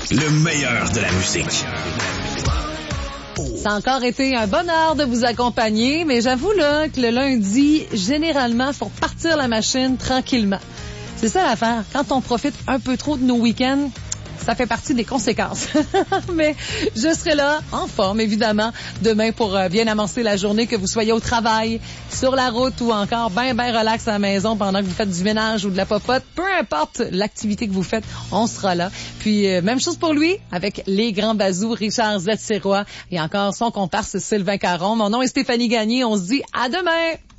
Le meilleur de la musique. Ça a encore été un bonheur de vous accompagner, mais j'avoue là que le lundi, généralement, faut partir la machine tranquillement. C'est ça l'affaire. Quand on profite un peu trop de nos week-ends, ça fait partie des conséquences. Mais je serai là, en forme, évidemment, demain pour bien amorcer la journée, que vous soyez au travail, sur la route ou encore ben relax à la maison pendant que vous faites du ménage ou de la popote. Peu importe l'activité que vous faites, on sera là. Puis, même chose pour lui, avec les grands bazous, Richard Zetirois et encore son comparse Sylvain Caron. Mon nom est Stéphanie Gagné. On se dit à demain!